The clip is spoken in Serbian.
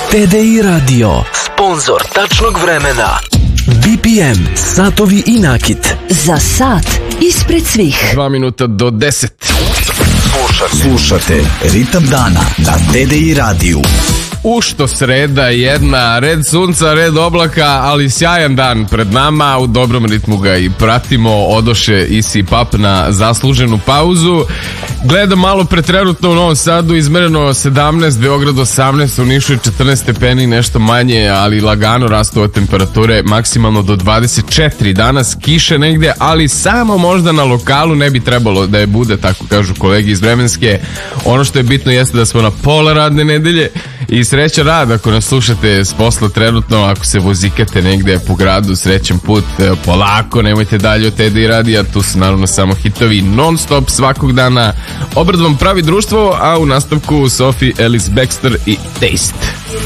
TDI Radio, sponzor tačnog vremena. BPM, satovi i nakit. Za sat ispred svih. 2 minuta do 10. Slušate Ritam dana na TDI radiju. Ušto sreda jedna, red sunca, red oblaka, ali sjajan dan pred nama, u dobrom ritmu ga i pratimo. Odoše Easy Pap na zasluženu pauzu. Gledam malo pre, trenutno u Novom Sadu izmereno 17, Beograd 18, u Nišu je 14 stepeni, nešto manje, ali lagano rastu od temperature, maksimalno do 24. Danas kiše negde, ali samo možda na lokalu, ne bi trebalo da je bude, tako kažu kolegi iz Vremenske. Ono što je bitno jeste da smo na pola radne nedelje i srećan rad ako nas slušate s posla trenutno, ako se vozikate negde po gradu, srećan put, polako, nemojte dalje od TDI radija, tu su naravno samo hitovi non stop svakog dana. Obrad vam pravi društvo, a u nastavku Sophie Ellis Bextor i Taste.